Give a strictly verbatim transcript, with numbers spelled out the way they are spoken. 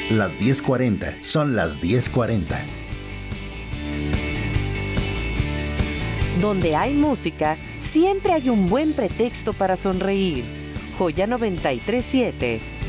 Las diez cuarenta son las diez cuarenta. Donde hay música, siempre hay un buen pretexto para sonreír. Joya noventa y tres punto siete.